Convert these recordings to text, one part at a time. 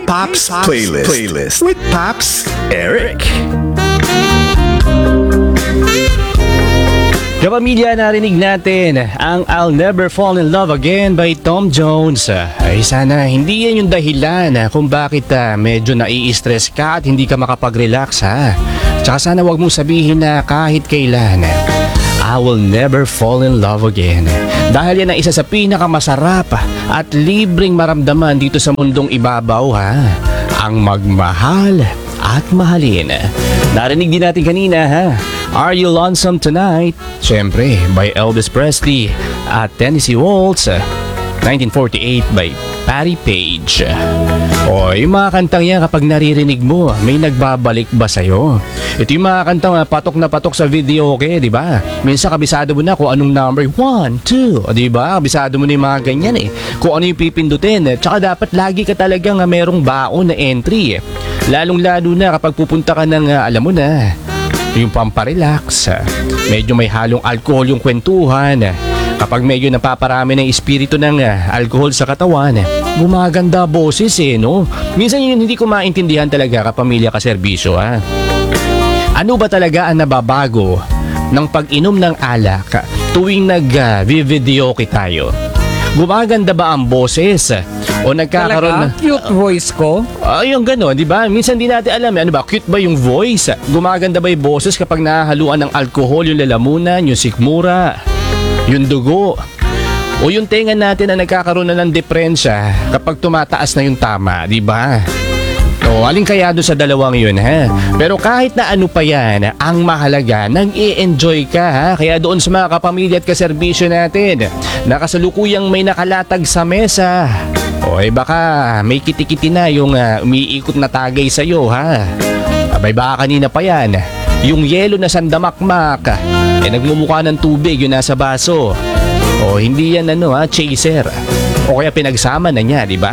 Pops Playlist with Pops Eric. Kapamilya, narinig natin ang I'll Never Fall in Love Again by Tom Jones. Ay sana hindi yan yung dahilan kung bakit medyo nai-stress ka at hindi ka makapag-relax ha. Tsaka sana wag mong sabihin na kahit kailan I will never fall in love again. Dahil yan ang isa sa pinakamasarap at libreng maramdaman dito sa mundong ibabaw ha. Ang magmahal at mahalin. Narinig din natin kanina ha. Are You Lonesome Tonight? Siyempre, by Elvis Presley at Tennessee Waltz, 1948 by Patti Page. O, yung mga kantang yan kapag naririnig mo, may nagbabalik ba sa'yo? Ito yung mga kantang patok na patok sa video, okay, di ba? Minsan kabisado mo na kung anong number 1, 2, di ba? Kabisado mo na yung mga ganyan kung ano yung pipindutin. Tsaka dapat lagi ka talagang merong baon na entry. Lalong-lalo na kapag pupunta ka ng, alam mo na, yung pamparelax, medyo may halong alcohol yung kwentuhan. Kapag medyo napaparami ng espiritu ng alcohol sa katawan, gumaganda boses no? Minsan yun hindi ko maintindihan talaga kapamilya kaserbisyo ha. Ano ba talaga ang nababago ng pag-inom ng alak tuwing nag-videoke tayo? Gumaganda ba ang boses? O nagkakaroon na cute voice ko? Yung gano'n, di ba? Minsan di natin alam, ano ba, cute ba yung voice? Gumaganda ba yung boses kapag nahahaluan ng alkohol, yung lalamunan, yung sikmura, yung dugo? O yung tenga natin na nagkakaroon na ng depresya kapag tumataas na yung tama, di ba? O alin kaya doon sa dalawang yun, ha? Pero kahit na ano pa yan, ang mahalaga, nag-i-enjoy ka, ha? Kaya doon sa mga kapamilya at kaserbisyo natin, nakasalukuyang may nakalatag sa mesa. O baka may kitikiti na yung umiikot na tagay sa'yo ha. Abay baka kanina pa yan yung yelo na sandamakmak nagmumukha ng tubig yung nasa baso. O hindi yan chaser. O kaya pinagsama na niya, di ba?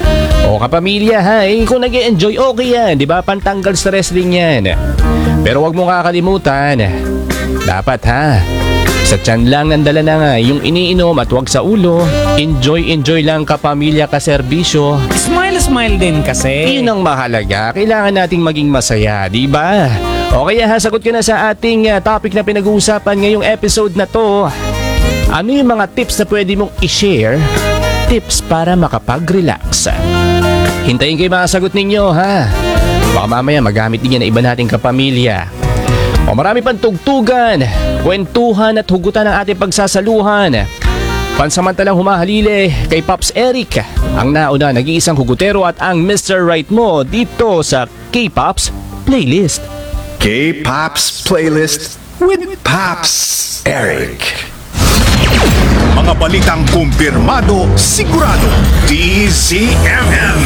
O kapamilya ha, kung nag-e-enjoy okay yan, di ba? Pantanggal stress din yan. Pero wag mo kakalimutan, dapat ha, sa tiyan lang nandala na nga yung iniinom at wag sa ulo. Enjoy lang kapamilya kaserbisyo. Smile din kasi. Yun ang mahalaga. Kailangan nating maging masaya, di ba? O kaya sagot ka na sa ating topic na pinag-uusapan ngayong episode na to. Ano yung mga tips na pwede mong i-share? Tips para makapag-relax. Hintayin kayo mga sagot ninyo ha. Baka mamaya magamit din yan na iba nating kapamilya. O marami pang tugtugan, kwentuhan at hugutan ng ating pagsasaluhan. Pansamantalang humahalili kay Pops Eric, ang nauna nag-iisang hugutero at ang Mr. Right mo dito sa K-Pops Playlist. K-Pops Playlist with Pops Eric. Mga balitang kumpirmado, sigurado, DZMM.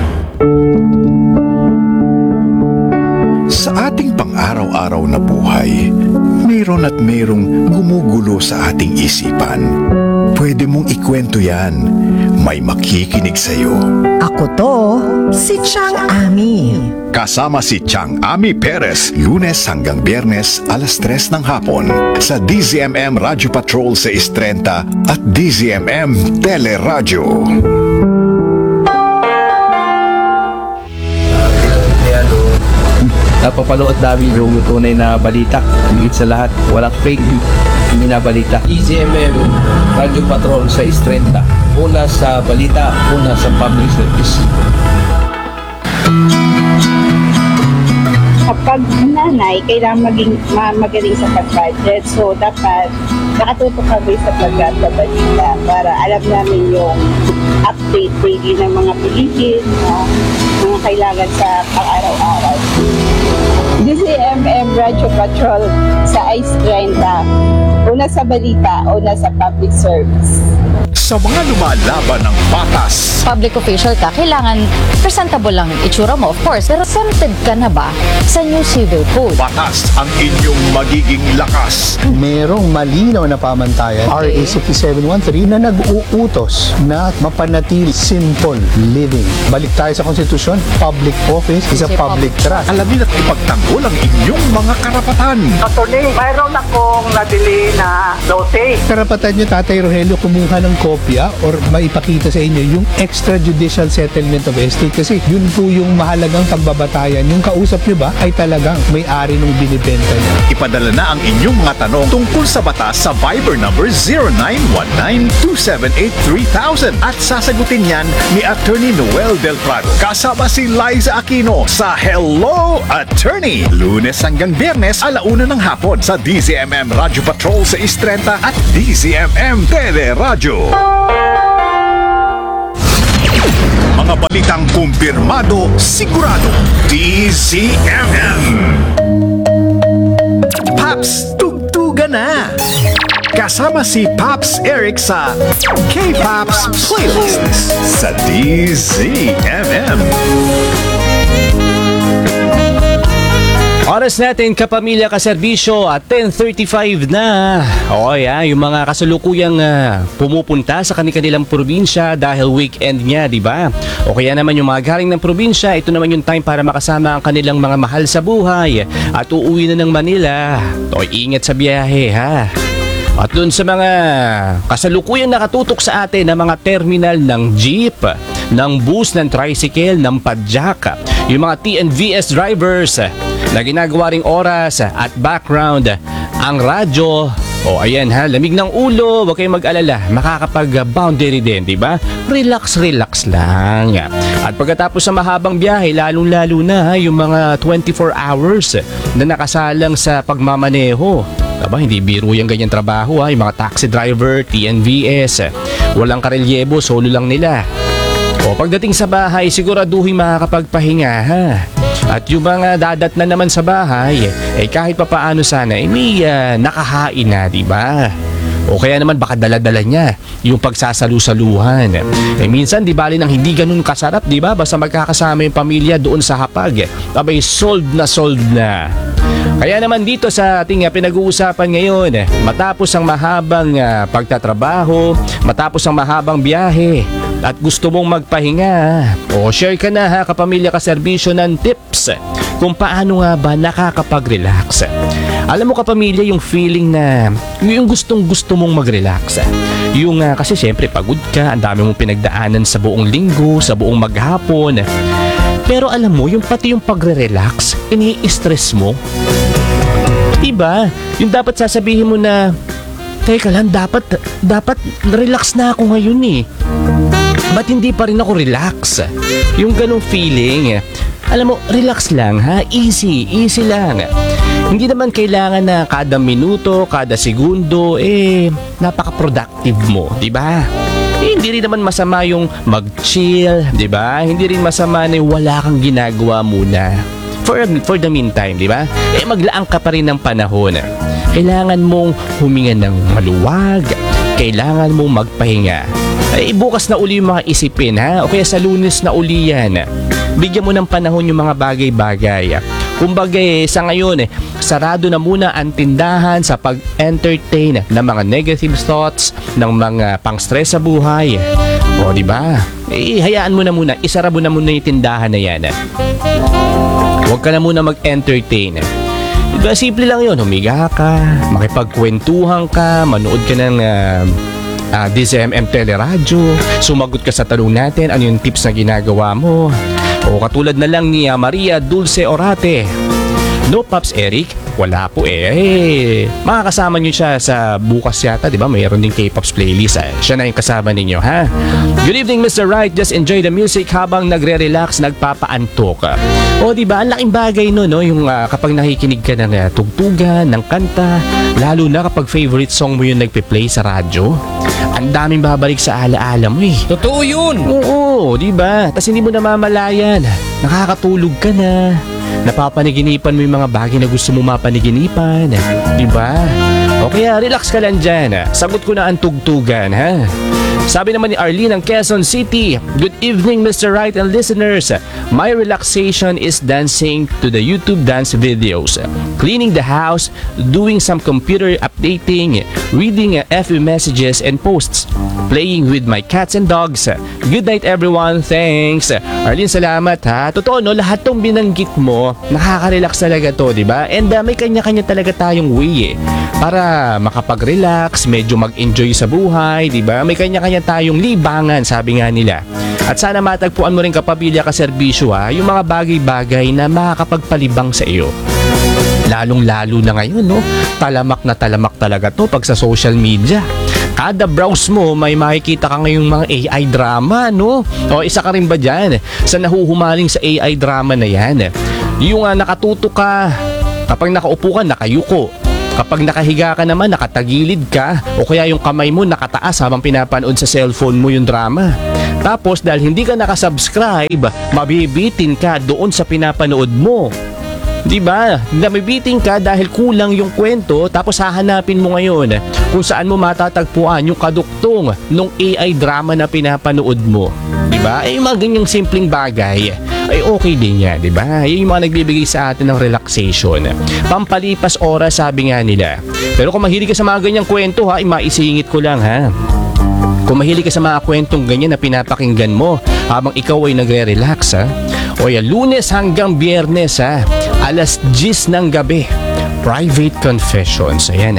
Sa ating pang-araw-araw na buhay, mayroon at mayroong gumugulo sa ating isipan. Pwede mong ikwento yan. May makikinig sa'yo. Ako to, si Chang Ami. Kasama si Chang Ami Perez, Lunes hanggang Biyernes, alas 3 ng hapon sa DZMM Radio Patrol 630 at DZMM Teleradyo. Napapalood namin yung tunay na balita. Higit sa lahat, walang fake binabalita. DZMM Radio Patrol 630. Una sa balita, una sa public service. Kapag nanay, kailangan maging magaling sa pag-budget. So, dapat nakatutok kami sa pagbabalita para alam namin yung update daily ng mga bilihin, mga kailangan sa pang-araw-araw. DZMM Radio Patrol sa Ice 30. Una sa balita, una sa public service. Sa mga lumalaban ng batas, public official ka, kailangan presentable lang itsura mo, of course. Pero tempted ka na ba sa new civil code? batas ang inyong magiging lakas. Merong malinaw na pamantayan, RA 6713, na nag-uutos na mapanatili simple living. Balik tayo sa konstitusyon, public office is a public trust. Alamin at ipagtanggol ang inyong mga karapatan. Attorney, mayroon akong nabili na lote. Karapatan niyo, Tatay Rogelio, kumuha ng kopya or maipakita sa inyo yung extrajudicial settlement of estate kasi yun po yung mahalagang pambabatayan. Yung kausap nyo ba ay talagang may-ari nung binibenta niya. Ipadala na ang inyong mga tanong tungkol sa batas sa Viber number 0919-278-3000 at sasagutin yan ni Attorney Noel Del Prado. Kasama si Liza Aquino sa Hello Attorney. Lunes hanggang Biyernes, 1:00 ng hapon sa DZMM Radyo Patrol sa 630 at DZMM Teleradyo. Mga balitang kumpirmado, sigurado, DZMM. Paps, tugtuga na! Kasama si Paps Eric sa K-Paps Playlist sa DZMM. Oras natin kapamilya kaserbisyo at 10:35 na. O yan, yung mga kasalukuyang pumupunta sa kanilang probinsya dahil weekend nga, di ba? O kaya naman yung mga galing ng probinsya, ito naman yung time para makasama ang kanilang mga mahal sa buhay at uuwi na ng Manila. O ingat sa biyahe ha. At dun sa mga kasalukuyang nakatutok sa atin na mga terminal ng jeep, ng bus, ng tricycle, ng padjak, yung mga TNVS drivers na ginagawa ring oras at background, ang radyo, o ayan ha, lamig ng ulo, huwag kayong mag-alala, makakapag-boundary din, di ba? Relax lang. At pagkatapos sa mahabang biyahe, lalong-lalo na yung mga 24 hours na nakasalang sa pagmamaneho. Aba, hindi biro yung ganyan trabaho ha. Yung mga taxi driver, TNVS, walang karelyebo, solo lang nila. O pagdating sa bahay, siguraduhin makakapagpahinga ha. At yung mga dadat na naman sa bahay, kahit papaano sana, may nakahain na, di ba? O kaya naman baka dala-dala niya yung pagsasalu-saluhan. Minsan di bali nang hindi ganun kasarap, di ba? Basta magkakasama yung pamilya doon sa hapag. Abay, sold na. Kaya naman dito sa ating pinag-uusapan ngayon, matapos ang mahabang pagtatrabaho, matapos ang mahabang biyahe, at gusto mong magpahinga, o share ka na ha kapamilya kaserbisyo ng tips kung paano nga ba nakakapag-relax. Alam mo kapamilya, yung feeling na yung gustong-gusto mong mag-relax. Yung kasi syempre pagod ka, ang dami mong pinagdaanan sa buong linggo, sa buong maghapon. Pero alam mo, yung pati yung pagre-relax, ini-stress mo. Diba? Yung dapat sasabihin mo na, teka lang, dapat relax na ako ngayon eh. Ba't hindi pa rin ako relax? Yung ganong feeling, alam mo, relax lang ha, easy lang. Hindi naman kailangan na kada minuto, kada segundo, napaka-productive mo, diba? Hindi rin naman masama yung mag-chill, diba? Hindi rin masama na wala kang ginagawa muna. For the meantime, diba? Maglaan ka pa rin ng panahon. Kailangan mong huminga ng maluwag, kailangan mong magpahinga. Bukas na uli yung mga isipin ha, o kaya sa Lunes na uli yan. Bigyan mo ng panahon yung mga bagay-bagay. Kumbaga sa ngayon sarado na muna ang tindahan sa pag-entertain ng mga negative thoughts, ng mga pang-stress sa buhay. O di ba? Hayaan mo na muna, isara mo na muna yung tindahan na yan. Huwag ka na muna mag-entertain. Diba, simple lang yun, humiga ka, makipagkwentuhan ka, manood ka ng DZMM Teleradyo, sumagot ka sa tanong natin, ano yung tips na ginagawa mo. O katulad na lang ni Maria Dulce Orate. No, Pops Eric, wala po makakasama nyo siya sa bukas yata, di ba? Mayroon din K-Pops playlist. Siya na yung kasama ninyo, ha? Good evening, Mr. Right. Just enjoy the music habang nagre-relax, nagpapaantok. O, di ba? Ang laking bagay no? Yung kapag nakikinig ka ng tugtugan, ng kanta, lalo na kapag favorite song mo yung nagpe-play sa radyo, ang daming babalik sa alaala mo eh. Totoo yun! Oo, di ba? Tapos hindi mo namamalayan. Nakakatulog ka na. Napapaniginipan mo yung mga bagay na gusto mo mapaniginipan. Diba? O kaya relax ka lang dyan. Sagot ko na ang tugtugan, ha? Sabi naman ni Arlene ng Quezon City, good evening Mr. Right and listeners. My relaxation is dancing to the YouTube dance videos, cleaning the house, doing some computer updating, reading FB messages and posts, playing with my cats and dogs. Good night everyone, thanks. Arlene, salamat ha. Totoo no, lahat tong binanggit mo, nakaka-relax talaga to, di ba? And may kanya-kanya talaga tayong way para para makapag-relax, medyo mag-enjoy sa buhay, di ba? May kanya-kanya tayong libangan, sabi nga nila. At sana matagpuan mo rin kapamilya ka serbisyo yung mga bagay-bagay na makakapagpalibang sa iyo. Lalong-lalo na ngayon, no? Talamak na talamak talaga to pag sa social media. Kada browse mo, may makikita ka ngayong mga AI drama, no? O isa ka rin ba dyan sa nahuhumaling sa AI drama na yan? Yung nakatuto ka, kapag nakaupo ka, nakayuko. Kapag nakahiga ka naman, nakatagilid ka. O kaya yung kamay mo nakataas habang pinapanood sa cellphone mo yung drama. Tapos dahil hindi ka nakasubscribe, mabibitin ka doon sa pinapanood mo. Diba? Namibiting ka dahil kulang yung kwento, tapos hahanapin mo ngayon kung saan mo matatagpuan yung kaduktong ng AI drama na pinapanood mo. Diba? Yung mga ganyang simpleng bagay ay okay din yan, diba? Yung mga nagbibigay sa atin ng relaxation. Pampalipas oras, sabi nga nila. Pero kung mahilig ka sa mga ganyang kwento, maisingit ko lang, kung mahilig ka sa mga kwentong ganyan na pinapakinggan mo habang ikaw ay nagre-relax, o yan, Lunes hanggang Biyernes, alas 10 ng gabi, Private Confessions. Ayan,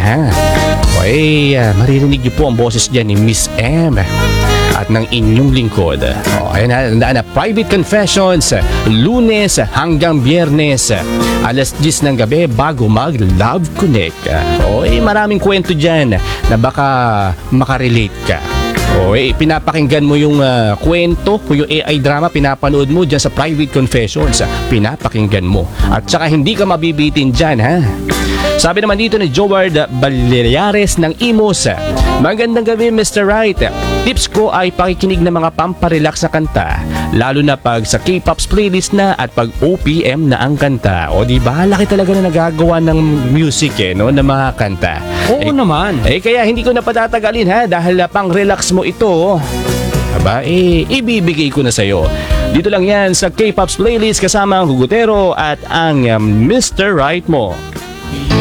okay, maririnig niyo po ang boses dyan ni Miss M at ng inyong lingkod. Ayan, tandaan na, Private Confessions, Lunes hanggang Biyernes, alas 10 ng gabi bago mag-Love Connect. Maraming kwento dyan na baka makarelate ka. Pinapakinggan mo yung kwento, yung AI drama, pinapanood mo dyan sa Private Confessions, pinapakinggan mo. At saka hindi ka mabibitin dyan, Sabi naman dito ni Joward Baleares ng Imos, magandang gabi Mr. Right. Tips ko ay pakikinig ng mga pamparelax na kanta, lalo na pag sa K-pop's playlist na at pag OPM na ang kanta. O diba, laki talaga na nagagawa ng music no, ng mga kanta. Oo naman. Kaya hindi ko na patatagalin dahil pang relax mo ito. Aba, ibibigay ko na sa'yo. Dito lang yan sa K-pop's playlist kasama ang Hugutero at ang Mr. Right mo.